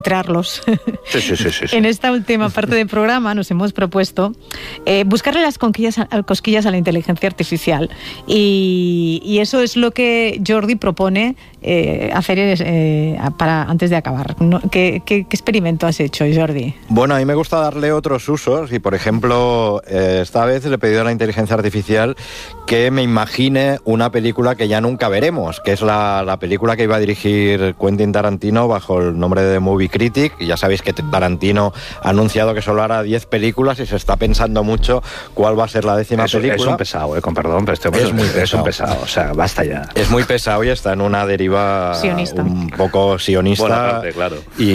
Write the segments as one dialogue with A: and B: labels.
A: entrarlos.
B: Sí.
A: En esta última parte del programa nos hemos propuesto buscarle las cosquillas a la inteligencia artificial y eso es lo que Jordi propone hacer para antes de acabar. ¿Qué experimento has hecho, Jordi?
C: Bueno, a mí me gusta darle otros usos y, por ejemplo, esta vez le he pedido a la inteligencia artificial que me imagine una película que ya nunca veremos, que es la película que iba a dirigir Quentin Tarantino bajo el nombre de Movie Critic. Y ya sabéis que Tarantino ha anunciado que solo hará 10 películas y se está pensando mucho cuál va a ser la 10ª película.
B: Es un pesado, con perdón, pero es un pesado, o sea, basta ya.
C: Es muy pesado y está en una deriva
A: sionista.
C: Un poco sionista.
B: Buena parte, claro.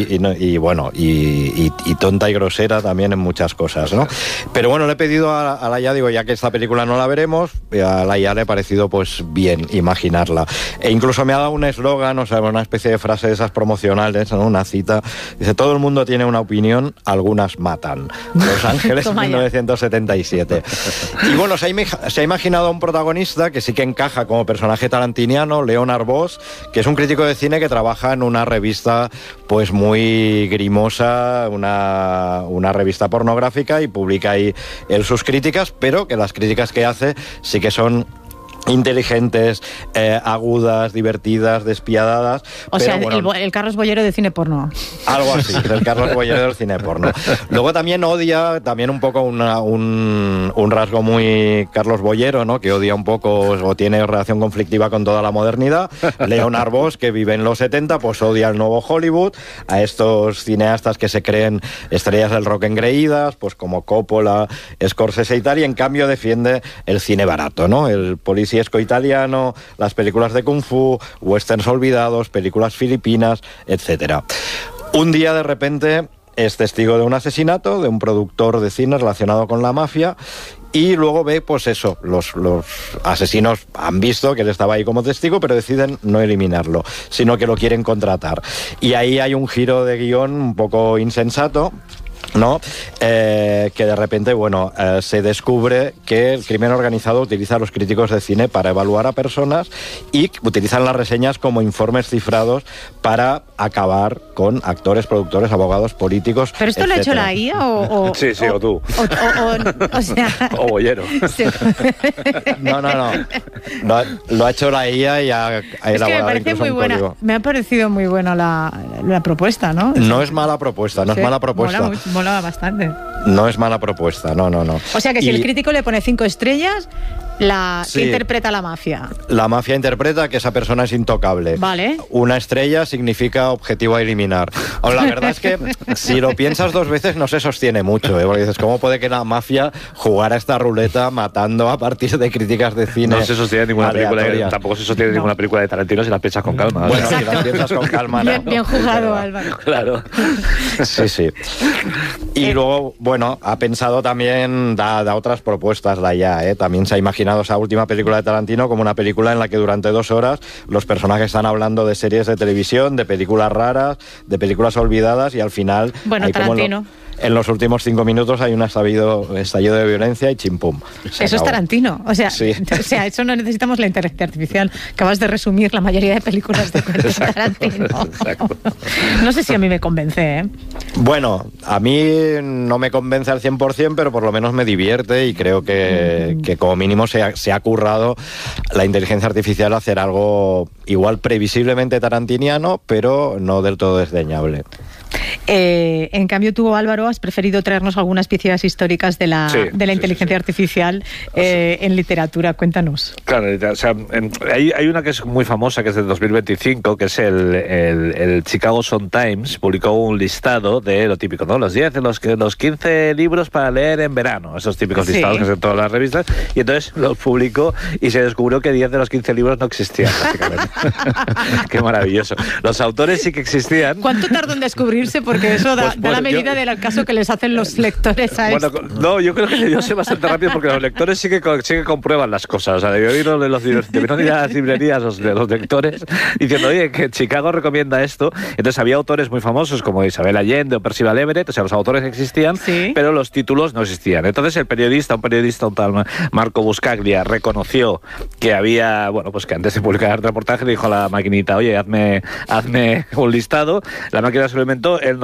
C: Y tonta y grosera también en muchas cosas, ¿no? Pero bueno, le he pedido a la IA, digo, ya que esta película no la veremos, a la IA le ha parecido pues bien imaginarla. E incluso me ha dado un eslogan, o sea, una especie de frase de esas promocionales, ¿no? Una cita. Dice, todo el mundo tiene una opinión, algunas matan. Los Ángeles 1977. Y bueno, se ha imaginado a un protagonista que sí que encaja como personaje tarantiniano, Leonard Voss, que es un crítico de cine que trabaja en una revista pues muy grimosa, una revista pornográfica, y publica ahí él sus críticas, pero que las críticas que hace sí que son inteligentes, agudas, divertidas, despiadadas.
A: O sea, bueno, el Carlos Bollero de cine porno.
C: Algo así, el Carlos Bollero del cine porno. Luego también odia, también un poco un rasgo muy Carlos Bollero, ¿no? Que odia un poco o tiene relación conflictiva con toda la modernidad. Leonard Voss, que vive en los 70, pues odia el nuevo Hollywood, a estos cineastas que se creen estrellas del rock engreídas, pues como Coppola, Scorsese y tal, y en cambio defiende el cine barato, ¿no? El policía italiano, las películas de Kung Fu, westerns olvidados, películas filipinas, etcétera. Un día de repente es testigo de un asesinato de un productor de cine relacionado con la mafia y luego ve, pues eso, los asesinos han visto que él estaba ahí como testigo, pero deciden no eliminarlo, sino que lo quieren contratar. Y ahí hay un giro de guión un poco insensato, ¿no? Que de repente, bueno, se descubre que el crimen organizado utiliza a los críticos de cine para evaluar a personas y utilizan las reseñas como informes cifrados para acabar con actores, productores, abogados, políticos.
A: ¿Pero esto
C: etcétera.
A: lo ha hecho la IA o
B: Sí, o tú.
A: O sea...
B: O Bollero.
A: Sí.
C: No. Lo ha hecho la IA y ha elaborado.
A: Es que me parece muy buena. Código. Me ha parecido muy buena la propuesta, ¿no?
C: No es mala propuesta, no es mala propuesta.
A: Mola bastante.
C: No es mala propuesta, no.
A: O sea que si el crítico le pone 5 estrellas, ¿qué interpreta la mafia?
C: La mafia interpreta que esa persona es intocable.
A: Vale.
C: Una estrella significa objetivo a eliminar. La verdad es que si lo piensas 2 veces no se sostiene mucho, ¿eh? Porque dices, ¿cómo puede que la mafia jugara esta ruleta matando a partir de críticas de cine?
B: No se sostiene ninguna película, tampoco se sostiene ninguna película de Tarantino si las piensas con calma.
C: Bueno, si las piensas con calma, no.
A: Bien jugado, Álvaro.
B: Claro.
C: Sí. Y luego, bueno, ha pensado también, da otras propuestas la IA, ¿eh? También se ha imaginado esa última película de Tarantino como una película en la que durante 2 horas los personajes están hablando de series de televisión, de películas raras, de películas olvidadas y al final...
A: Bueno, Tarantino...
C: En los últimos 5 minutos hay un estallido de violencia y chimpum.
A: Eso es Tarantino. O sea, eso no necesitamos la inteligencia artificial. Acabas de resumir la mayoría de películas de Tarantino. Exacto. No sé si a mí me convence, ¿eh?
C: Bueno, a mí no me convence al 100%, pero por lo menos me divierte y creo que como mínimo se ha currado la inteligencia artificial a hacer algo igual previsiblemente tarantiniano, pero no del todo desdeñable.
A: En cambio tú, Álvaro, has preferido traernos algunas piezas históricas de la inteligencia artificial en literatura. Cuéntanos.
B: Claro, o sea, hay una que es muy famosa, que es del 2025, que es el Chicago Sun-Times, publicó un listado de lo típico, ¿no? Los 10 de los 15 libros para leer en verano, esos típicos listados que hacen todas las revistas, y entonces los publicó y se descubrió que 10 de los 15 libros no existían, básicamente. Qué maravilloso. Los autores sí que existían.
A: ¿Cuánto tardó en descubrirse? porque eso da la medida del caso que les hacen los lectores a esto.
B: No, yo creo que yo sé bastante rápido porque los lectores sí que comprueban las cosas. O sea, debieron ir a las librerías de los lectores diciendo, oye, que Chicago recomienda esto. Entonces había autores muy famosos como Isabel Allende o Percival Everett, o sea, los autores existían, ¿sí? Pero los títulos no existían. Entonces un periodista, un tal Marco Buscaglia, reconoció que había, bueno, pues que antes de publicar el reportaje le dijo a la maquinita, oye, hazme un listado. La máquina se lo inventó, él